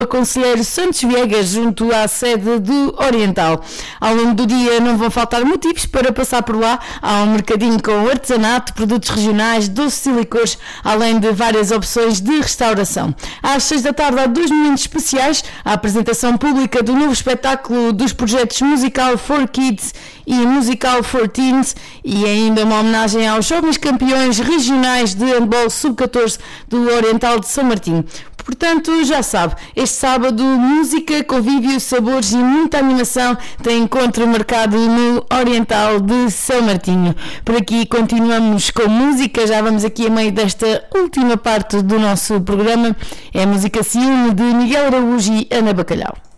Conselheiro Santos Viegas, junto à sede do Oriental. Ao longo do dia não vão faltar motivos para passar por lá. Há um mercadinho com artesanato, produtos regionais, doces e licores, além de várias opções de restauração. Às 6 da tarde há 2 momentos especiais: a apresentação pública do novo espetáculo dos projetos Musical for Kids e Musical for Teens, e ainda uma homenagem aos jovens campeões regionais de handball sub-14 do Oriental de São Martinho. Portanto, já sabe, este sábado, música, convívio, sabores e muita animação tem encontro marcado no Oriental de São Martinho. Por aqui continuamos com música, já vamos aqui a meio desta última parte do nosso programa. É a música Ciúme, de Miguel Araújo e Ana Bacalhau.